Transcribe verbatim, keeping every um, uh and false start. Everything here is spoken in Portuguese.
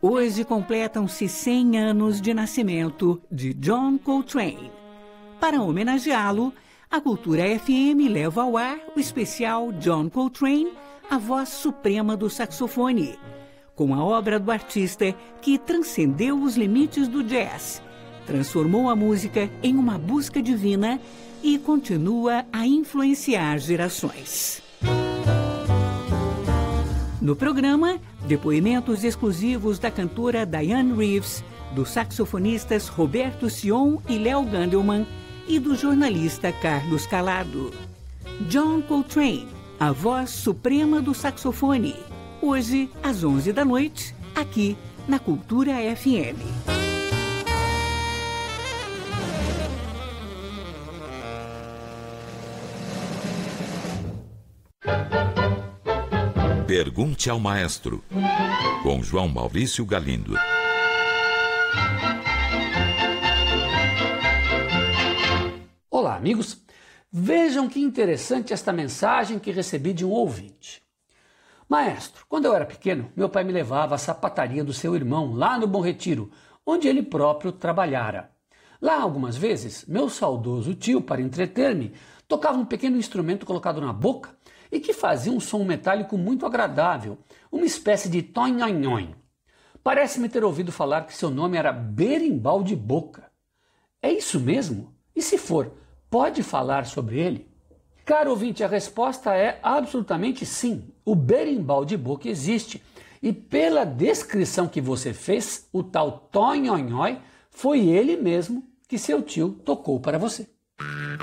Hoje completam-se cem anos de nascimento de John Coltrane. Para homenageá-lo, a Cultura F M leva ao ar o especial John Coltrane, a voz suprema do saxofone, com a obra do artista que transcendeu os limites do jazz, transformou a música em uma busca divina e continua a influenciar gerações. No programa, depoimentos exclusivos da cantora Dianne Reeves, dos saxofonistas Roberto Sion e Léo Gandelman e do jornalista Carlos Calado. John Coltrane, a voz suprema do saxofone. Hoje, às onze da noite, aqui na Cultura F M. Pergunte ao Maestro, com João Maurício Galindo. Olá, amigos. Vejam que interessante esta mensagem que recebi de um ouvinte. Maestro, quando eu era pequeno, meu pai me levava à sapataria do seu irmão, lá no Bom Retiro, onde ele próprio trabalhara. Lá, algumas vezes, meu saudoso tio, para entreter-me, tocava um pequeno instrumento colocado na boca e que fazia um som metálico muito agradável, uma espécie de tonhonhon. Parece-me ter ouvido falar que seu nome era berimbau de boca. É isso mesmo? E se for, pode falar sobre ele? Caro ouvinte, a resposta é absolutamente sim. O berimbau de boca existe. E pela descrição que você fez, o tal tonhonhói foi ele mesmo que seu tio tocou para você.